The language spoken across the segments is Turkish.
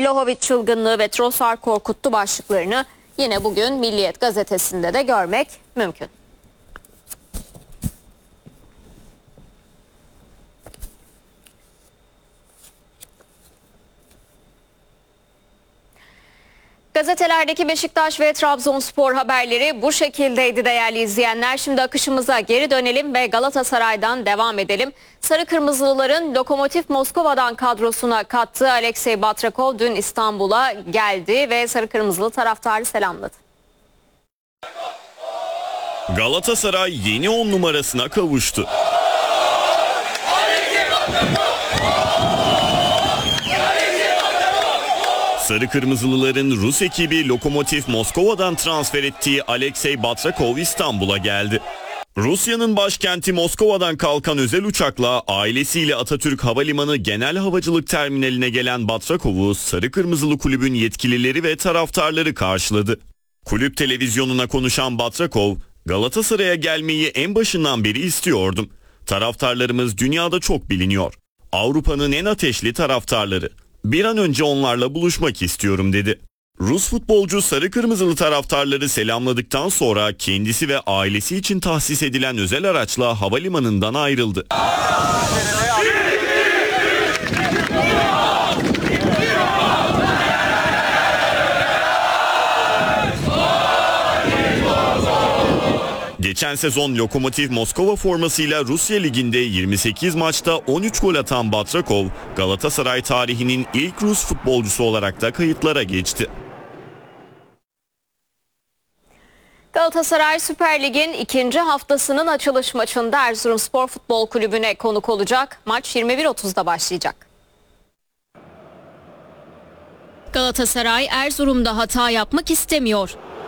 Vlahovic çılgınlığı ve Trossard korkuttu başlıklarını yine bugün Milliyet gazetesinde de görmek mümkün. Gazetelerdeki Beşiktaş ve Trabzonspor haberleri bu şekildeydi değerli izleyenler. Şimdi akışımıza geri dönelim ve Galatasaray'dan devam edelim. Sarı Kırmızılıların Lokomotiv Moskova'dan kadrosuna kattığı Alexey Batrakov dün İstanbul'a geldi ve Sarı Kırmızılı taraftarı selamladı. Galatasaray yeni 10 numarasına kavuştu. Sarı Kırmızılıların Rus ekibi Lokomotiv Moskova'dan transfer ettiği Alexey Batrakov İstanbul'a geldi. Rusya'nın başkenti Moskova'dan kalkan özel uçakla ailesiyle Atatürk Havalimanı Genel Havacılık Terminaline gelen Batrakov'u Sarı Kırmızılı kulübün yetkilileri ve taraftarları karşıladı. Kulüp televizyonuna konuşan Batrakov, "Galatasaray'a gelmeyi en başından beri istiyordum. Taraftarlarımız dünyada çok biliniyor. Avrupa'nın en ateşli taraftarları. Bir an önce onlarla buluşmak istiyorum" dedi. Rus futbolcu Sarı Kırmızılı taraftarları selamladıktan sonra kendisi ve ailesi için tahsis edilen özel araçla havalimanından ayrıldı. Geçen sezon Lokomotiv Moskova formasıyla Rusya Ligi'nde 28 maçta 13 gol atan Batrakov, Galatasaray tarihinin ilk Rus futbolcusu olarak da kayıtlara geçti. Galatasaray Süper Lig'in ikinci haftasının açılış maçında Erzurumspor Futbol Kulübü'ne konuk olacak. Maç 21.30'da başlayacak. Galatasaray Erzurum'da hata yapmak istemiyor.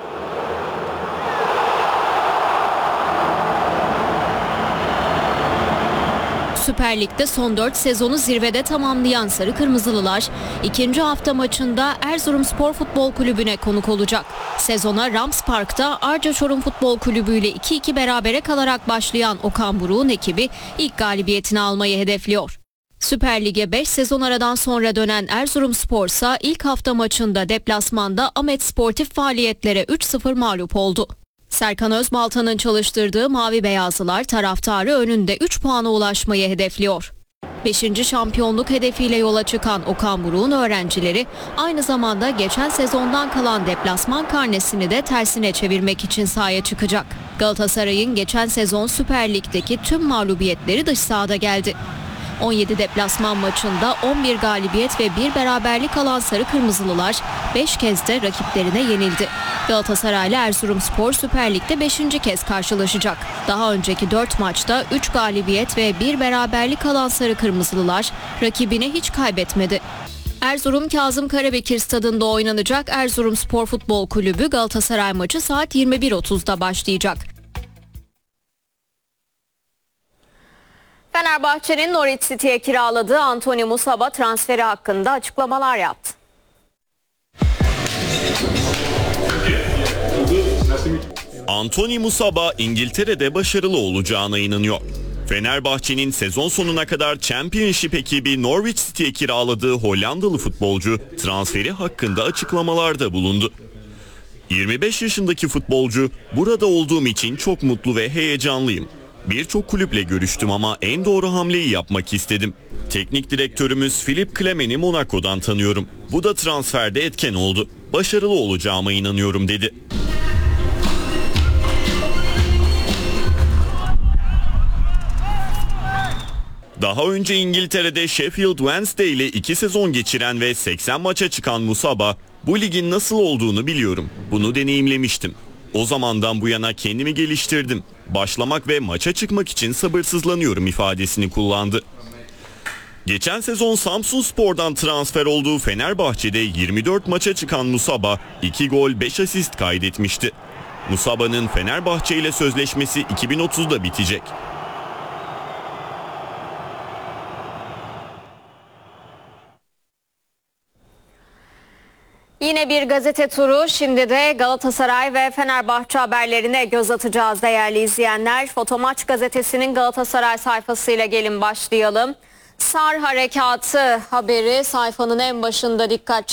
Süper Lig'de son 4 sezonu zirvede tamamlayan Sarı Kırmızılılar ikinci hafta maçında Erzurumspor Futbol Kulübü'ne konuk olacak. Sezona Rams Park'ta Arca Çorum Futbol Kulübü ile 2-2 berabere kalarak başlayan Okan Buruk'un ekibi ilk galibiyetini almayı hedefliyor. Süper Lig'e 5 sezon aradan sonra dönen Erzurumspor ise ilk hafta maçında deplasmanda Ahmet Sportif faaliyetlere 3-0 mağlup oldu. Serkan Özbalta'nın çalıştırdığı Mavi Beyazlılar taraftarı önünde 3 puana ulaşmayı hedefliyor. 5. şampiyonluk hedefiyle yola çıkan Okan Buruk'un öğrencileri aynı zamanda geçen sezondan kalan deplasman karnesini de tersine çevirmek için sahaya çıkacak. Galatasaray'ın geçen sezon Süper Lig'deki tüm mağlubiyetleri dış sahada geldi. 17 deplasman maçında 11 galibiyet ve 1 beraberlik alan Sarı Kırmızılılar 5 kez de rakiplerine yenildi. Galatasaray ile Erzurumspor Süper Lig'de 5. kez karşılaşacak. Daha önceki 4 maçta 3 galibiyet ve 1 beraberlik alan Sarı Kırmızılılar rakibine hiç kaybetmedi. Erzurum Kazım Karabekir Stadında oynanacak Erzurumspor Futbol Kulübü Galatasaray maçı saat 21.30'da başlayacak. Fenerbahçe'nin Norwich City'ye kiraladığı Anthony Musaba transferi hakkında açıklamalar yaptı. Anthony Musaba İngiltere'de başarılı olacağına inanıyor. Fenerbahçe'nin sezon sonuna kadar Championship ekibi Norwich City'ye kiraladığı Hollandalı futbolcu transferi hakkında açıklamalarda bulundu. 25 yaşındaki futbolcu, "Burada olduğum için çok mutlu ve heyecanlıyım. Birçok kulüple görüştüm ama en doğru hamleyi yapmak istedim. Teknik direktörümüz Philippe Clement'i Monaco'dan tanıyorum. Bu da transferde etken oldu. Başarılı olacağıma inanıyorum" dedi. Daha önce İngiltere'de Sheffield Wednesday ile 2 sezon geçiren ve 80 maça çıkan Musaba, "Bu ligin nasıl olduğunu biliyorum. Bunu deneyimlemiştim. O zamandan bu yana kendimi geliştirdim. Başlamak ve maça çıkmak için sabırsızlanıyorum" ifadesini kullandı. Geçen sezon Samsunspor'dan transfer olduğu Fenerbahçe'de 24 maça çıkan Musaba 2 gol 5 asist kaydetmişti. Musaba'nın Fenerbahçe ile sözleşmesi 2030'da bitecek. Yine bir gazete turu, şimdi de Galatasaray ve Fenerbahçe haberlerine göz atacağız değerli izleyenler. Fotomaç gazetesinin Galatasaray sayfasıyla gelin başlayalım. Sar harekatı haberi sayfanın en başında dikkat